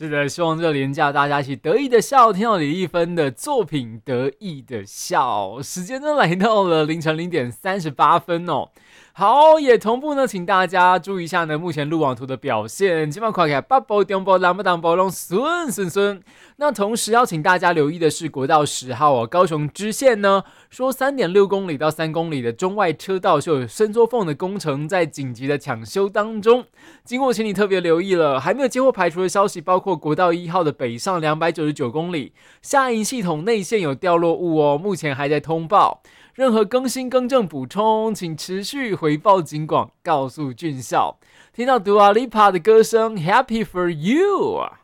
是的，希望这个连假大家一起得意的笑，听到李丽芬的作品得意的笑。时间呢来到了凌晨0:38哦。好，也同步呢，请大家注意一下呢，目前路网图的表现，今晚看起来北部、中部、南部、东部都顺。那同时要请大家留意的是，国道10号哦，高雄支线呢，说3.6公里到3公里的中外车道是有伸缩缝的工程在紧急的抢修当中。经过，请你特别留意了，还没有接获排除的消息，包括国道1号的北上299公里，下营系统内线有掉落物哦，目前还在通报。任何更新、更正、补充，请持续回报警广，告诉俊孝。听到 Dua Lipa 的歌声 ，Happy for You。